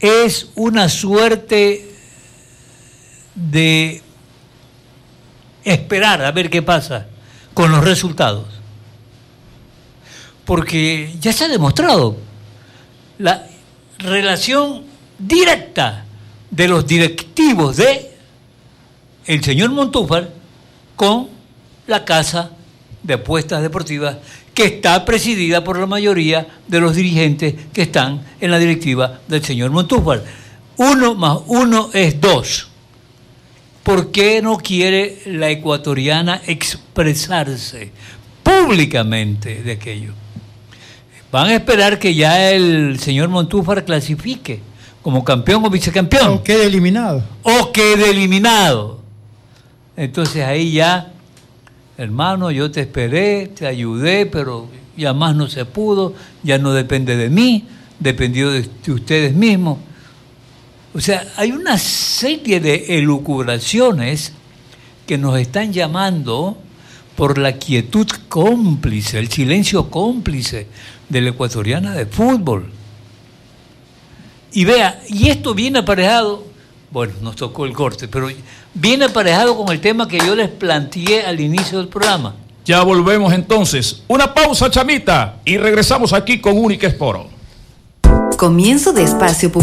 es una suerte de esperar a ver qué pasa con los resultados. Porque ya se ha demostrado la relación directa de los directivos de el señor Montúfar con la casa de apuestas deportivas que está presidida por la mayoría de los dirigentes que están en la directiva del señor Montúfar. 1 más 1 es 2. ¿Por qué no quiere la ecuatoriana expresarse públicamente de aquello? Van a esperar que ya el señor Montúfar clasifique como campeón o vicecampeón. O quede eliminado. Entonces ahí ya, hermano, yo te esperé, te ayudé, pero ya más no se pudo, ya no depende de mí, dependió de ustedes mismos. O sea, hay una serie de elucubraciones que nos están llamando por la quietud cómplice, el silencio cómplice de la ecuatoriana de fútbol. Y vea, y esto viene aparejado, bueno, nos tocó el corte, pero viene aparejado con el tema que yo les planteé al inicio del programa. Ya volvemos entonces. Una pausa, chamita, y regresamos aquí con Única Sport. Comienzo de espacio